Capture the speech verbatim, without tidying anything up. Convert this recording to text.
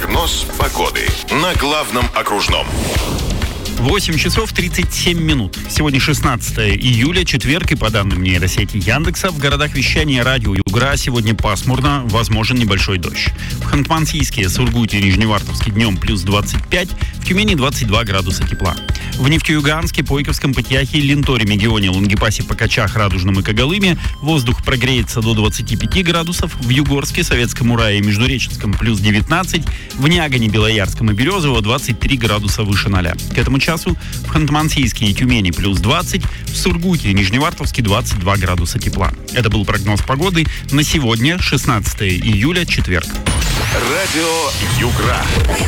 Прогноз погоды на главном окружном. восемь часов тридцать семь минут. Сегодня шестнадцатое июля, четверг, и по данным нейросети Яндекса, в городах вещания радио Югра сегодня пасмурно, возможен небольшой дождь. В Ханты-Мансийске, Сургуте и Нижневартовске днем плюс двадцать пять, в Тюмени двадцать два градуса тепла. В Нефтеюганске, Пойковском, Пытьяхе, Ленторе, Мегионе, Лангепасе, Покачах, Радужном и Когалыме воздух прогреется до двадцати пяти градусов. В Югорске, Советском Урае и Междуреченском плюс девятнадцать. В Нягане, Белоярском и Березово двадцать три градуса выше ноля. К этому часу в Ханты-Мансийске и Тюмени плюс двадцать, в Сургуте и Нижневартовске двадцать два градуса тепла. Это был прогноз погоды на сегодня, шестнадцатое июля, четверг. Радио Югра.